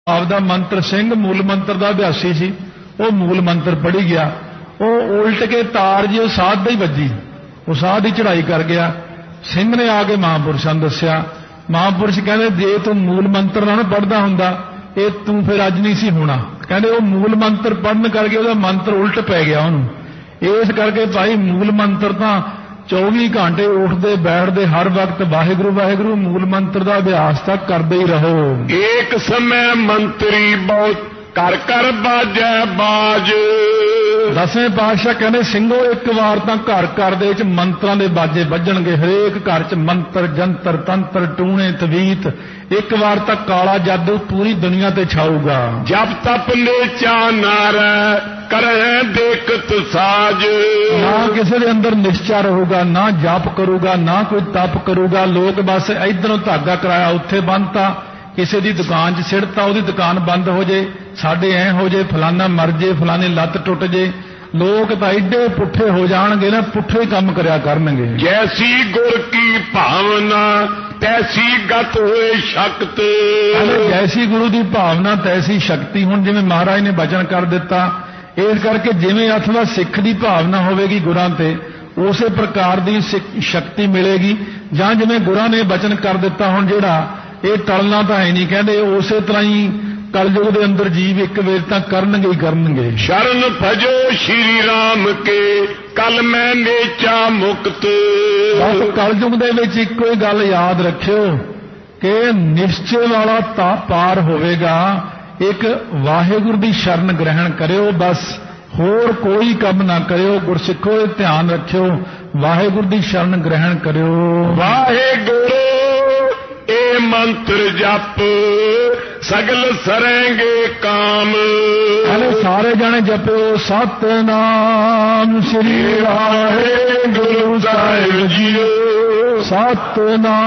ਆਪਦਾ ਮੰਤਰ ਸਿੰਘ ਮੂਲ ਮੰਤਰ ਦਾ ਅਭਿਆਸੀ ਸੀ। ਉਹ ਮੂਲ ਮੰਤਰ ਪੜ੍ਹੀ ਗਿਆ, ਉਹ ਉਲਟ ਕੇ ਤਾਰ ਜੀ ਉਹ ਸਾਧ ਦਾ ਹੀ ਵੱਜੀ, ਉਹ ਸਾਧ ਦੀ ਚੜ੍ਹਾਈ ਕਰ ਗਿਆ। ਸਿੰਘ ਨੇ ਆ ਕੇ ਮਹਾਂਪੁਰਸ਼ਾਂ ਨੂੰ ਦੱਸਿਆ। ਮਹਾਂਪੁਰਸ਼ ਕਹਿੰਦੇ ਜੇ ਤੂੰ ਮੂਲ ਮੰਤਰ ਨਾ ਪੜ੍ਹਦਾ ਹੁੰਦਾ ਇਹ ਤੂੰ ਫਿਰ ਅੱਜ ਨਹੀਂ ਸੀ ਹੋਣਾ। ਕਹਿੰਦੇ ਉਹ ਮੂਲ ਮੰਤਰ ਪੜ੍ਹਨ ਕਰਕੇ ਉਹਦਾ ਮੰਤਰ ਉਲਟ ਪੈ ਗਿਆ ਉਹਨੂੰ। ਇਸ ਕਰਕੇ ਭਾਈ ਮੂਲ ਮੰਤਰ ਤਾਂ 24 ਘੰਟੇ ਉੱਠਦੇ ਬੈਠਦੇ ਹਰ ਵਕਤ ਵਾਹਿਗੁਰੂ ਵਾਹਿਗੁਰੂ ਮੂਲ ਮੰਤਰ ਦਾ ਅਭਿਆਸ ਤਾਂ ਕਰਦੇ ਹੀ ਰਹੋ। ਏਕ ਸਮੇਂ ਮੰਤਰੀ ਬਹੁਤ ਕਰ ਕਰ ਬਾਜੈ ਬਾਜ। ਦਸਵੇਂ ਪਾਤਸ਼ਾਹ ਕਹਿੰਦੇ ਸਿੰਘੋ ਇੱਕ ਵਾਰ ਤਾਂ ਘਰ ਘਰ ਦੇ ਵਿੱਚ ਮੰਤਰਾਂ ਦੇ ਬਾਜੇ ਵੱਜਣਗੇ। ਹਰੇਕ ਘਰ 'ਚ ਮੰਤਰ ਜੰਤਰ ਤੰਤਰ ਟੂਣੇ ਤਵੀਤ। ਇੱਕ ਵਾਰ ਤਾਂ ਕਾਲਾ ਜਾਦੂ ਪੂਰੀ ਦੁਨੀਆ ਤੇ ਛਾਊਗਾ। ਜਬ ਤਪ ਨੇਚਾ ਨਾਰੈ ਕਰੈ ਦੇਖਤ ਸਾਜ। ਨਾ ਕਿਸੇ ਦੇ ਅੰਦਰ ਨਿਸ਼ਚਾ ਰਹੂਗਾ, ਨਾ ਜਾਪ ਕਰੂਗਾ, ਨਾ ਕੋਈ ਤਪ ਕਰੂਗਾ। ਲੋਕ ਬਸ ਇਧਰੋਂ ਧਾਗਾ ਕਰਾਇਆ ਉੱਥੇ ਬੰਨਤਾ, ਕਿਸੇ ਦੀ ਦੁਕਾਨ 'ਚ ਸਿੜਤਾ ਉਹਦੀ ਦੁਕਾਨ ਬੰਦ ਹੋ ਜੇ, ਸਾਡੇ ਐ ਹੋ ਜੇ, ਫਲਾਨਾ ਮਰ ਜੇ, ਫਲਾਣੇ ਲੱਤ ਟੁੱਟ ਜੇ। ਲੋਕ ਤਾਂ ਐਡੇ ਪੁੱਠੇ ਹੋ ਜਾਣਗੇ ਨਾ, ਪੁੱਠੇ ਕੰਮ ਕਰਿਆ ਕਰਨਗੇ। ਜੈਸੀ ਗੁਰ ਕੀ ਭਾਵਨਾ ਤੈਸੀ ਗਤ ਹੋਏ ਸ਼ਕਤ। ਜੈਸੀ ਗੁਰੂ ਦੀ ਭਾਵਨਾ ਤੈਸੀ ਸ਼ਕਤੀ। ਹੁਣ ਜਿਵੇਂ ਮਹਾਰਾਜ ਨੇ ਬਚਨ ਕਰ ਦਿੱਤਾ, ਇਸ ਕਰਕੇ ਜਿਵੇਂ ਅਥਵਾ ਸਿੱਖ ਦੀ ਭਾਵਨਾ ਹੋਵੇਗੀ ਗੁਰਾਂ ਤੇ ਉਸੇ ਪ੍ਰਕਾਰ ਦੀ ਸ਼ਕਤੀ ਮਿਲੇਗੀ। ਜਾਂ ਜਿਵੇਂ ਗੁਰਾਂ ਨੇ ਬਚਨ ਕਰ ਦਿੱਤਾ ਹੁਣ ਜਿਹੜਾ ਇਹ ਟਲਣਾ ਤਾਂ ਹੈ ਨਹੀਂ, ਕਹਿੰਦੇ ਉਸੇ ਤਰ੍ਹਾਂ ਹੀ ਕਲਯੁਗ ਦੇ ਅੰਦਰ ਜੀਵ ਇੱਕ ਵੇਰ ਤਾਂ ਕਰਨਗੇ ਹੀ ਕਰਨਗੇ। ਸ਼ਰਨ ਭਜੋ ਸ਼੍ਰੀ ਰਾਮ ਕੇ ਕਲ ਮੈਂ ਨੇਚਾ ਮੁਕਤ। ਬਸ ਕਲਯੁਗ ਦੇ ਵਿੱਚ ਇੱਕੋ ਹੀ ਗੱਲ ਯਾਦ ਰੱਖਿਓ ਕਿ ਨਿਸ਼ਚੇ ਵਾਲਾ ਤਾਂ ਪਾਰ ਹੋਵੇਗਾ। ਇੱਕ ਵਾਹਿਗੁਰੂ ਦੀ ਸ਼ਰਨ ਗ੍ਰਹਿਣ ਕਰਿਓ, ਬਸ ਹੋਰ ਕੋਈ ਕੰਮ ਨਾ ਕਰਿਓ। ਗੁਰਸਿੱਖੋ ਇਹ ਧਿਆਨ ਰੱਖਿਓ, ਵਾਹਿਗੁਰੂ ਦੀ ਸ਼ਰਨ ਗ੍ਰਹਿਣ ਕਰਿਓ। ਵਾਹਿਗੁਰੂ ਇਹ ਮੰਤਰ ਜਪ ਸਗਲ ਸਰੇਂਗੇ ਕਾਮ। ਹਲੇ ਸਾਰੇ ਜਾਣੇ ਜਪਿਓ ਸਤਿਨਾਮ ਸ੍ਰੀ ਵਾਹਿਗੁਰੂ ਸਾਹਿਬ ਜੀਓ। ਸਤਿਨਾਮ